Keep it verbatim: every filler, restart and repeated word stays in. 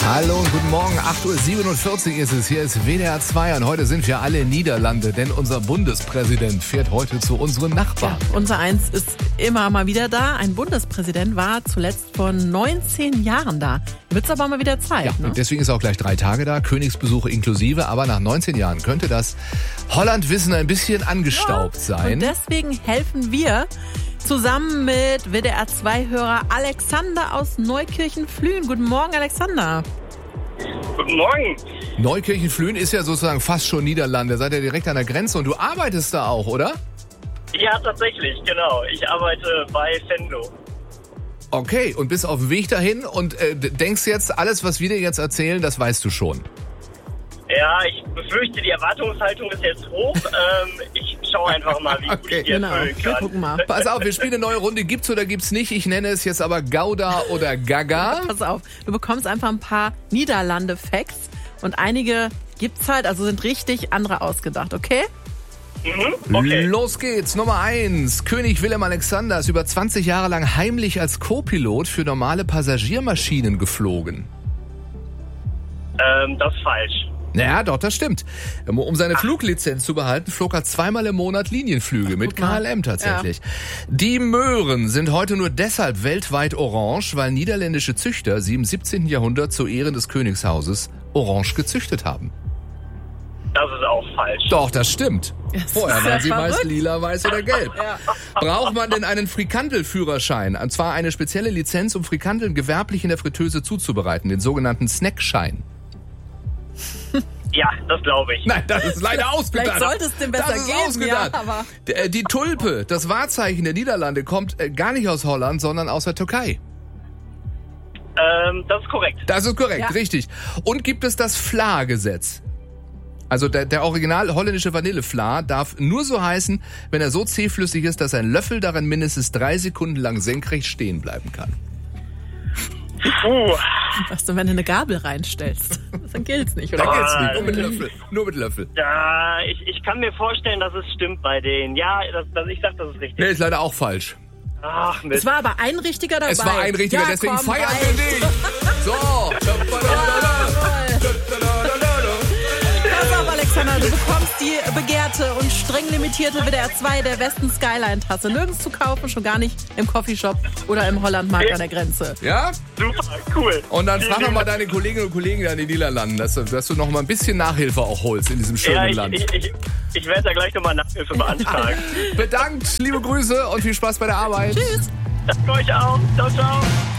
Hallo und guten Morgen, acht Uhr siebenundvierzig ist es, hier ist W D R zwei und heute sind wir alle in Niederlande, denn unser Bundespräsident fährt heute zu unseren Nachbarn. Ja, unser Eins ist immer mal wieder da. Ein Bundespräsident war zuletzt vor neunzehn Jahren da. Wird's aber mal wieder Zeit. Ja, ne? Und deswegen ist er auch gleich drei Tage da, Königsbesuch inklusive, aber nach neunzehn Jahren könnte das Hollandwissen ein bisschen angestaubt ja, sein. Und deswegen helfen wir zusammen mit W D R zwei Hörer Alexander aus Neukirchen-Flühen. Guten Morgen, Alexander. Guten Morgen. Neukirchen-Flühen ist ja sozusagen fast schon Niederlande. Seid ihr direkt an der Grenze und du arbeitest da auch, oder? Ja, tatsächlich, genau. Ich arbeite bei Fendo. Okay, und bist auf dem Weg dahin und äh, denkst jetzt, alles, was wir dir jetzt erzählen, das weißt du schon. Ja, ich befürchte, die Erwartungshaltung ist jetzt hoch. ähm, ich schaue einfach mal, wie gut Okay, ich die genau. erfüllen Wir kann. gucken mal. Pass auf, wir spielen eine neue Runde. Gibt's oder gibt's nicht? Ich nenne es jetzt aber Gouda oder Gaga. Pass auf, du bekommst einfach ein paar Niederlande-Facts und einige gibt's halt, also sind richtig, andere ausgedacht, okay? Mhm, okay. Los geht's. Nummer eins. König Willem Alexander ist über zwanzig Jahre lang heimlich als Co-Pilot für normale Passagiermaschinen geflogen. Ähm, das ist falsch. Naja, doch, das stimmt. Um seine Fluglizenz zu behalten, flog er zweimal im Monat Linienflüge mit Guck mal. K L M tatsächlich. Ja. Die Möhren sind heute nur deshalb weltweit orange, weil niederländische Züchter sie im siebzehnten Jahrhundert zu Ehren des Königshauses orange gezüchtet haben. Das ist auch falsch. Doch, das stimmt. Das Vorher ist waren ja sie meist verrückt. lila, weiß oder gelb. Ja. Braucht man denn einen Frikandelführerschein? Und zwar eine spezielle Lizenz, um Frikandeln gewerblich in der Fritteuse zuzubereiten, den sogenannten Snackschein. Ja, das glaube ich. Nein, das ist leider ausgedacht. Vielleicht sollte es dem besser das ist gehen, ausgedacht. ja, aber... Die, die Tulpe, das Wahrzeichen der Niederlande, kommt äh, gar nicht aus Holland, sondern aus der Türkei. Ähm, das ist korrekt. Das ist korrekt, Ja. richtig. Und gibt es das Fla-Gesetz? Also der, der original holländische Vanillefla darf nur so heißen, wenn er so zähflüssig ist, dass ein Löffel darin mindestens drei Sekunden lang senkrecht stehen bleiben kann. Puh. Was denn, wenn du eine Gabel reinstellst? Dann gilt's nicht, Da oder? geht's nicht, nur mit Löffel. Nur mit Löffel. Ja, ich, ich kann mir vorstellen, dass es stimmt bei denen. Ja, das, das, ich sag, das ist richtig. Nee, ist leider auch falsch. Ach, Es Mist. war aber ein richtiger dabei. Es war ein richtiger, ja, deswegen komm, feiern rein. wir dich. So. Pass auf, Alexander, du bekommst die begehrte und streng limitierte W D R zwei der Westen Skyline Tasse. Nirgends zu kaufen, schon gar nicht im Coffeeshop oder im Hollandmarkt an der Grenze. Ja? Super, cool. Und dann Vielen frag noch lieben mal Dank. deine Kolleginnen und Kollegen da in den Niederlanden, dass, du- dass du noch mal ein bisschen Nachhilfe auch holst in diesem schönen Ja, ich, Land. ich, ich, ich werde da gleich nochmal Nachhilfe beantragen. Bedankt, liebe Grüße und viel Spaß bei der Arbeit. Tschüss. Danke euch auch. Ciao, ciao.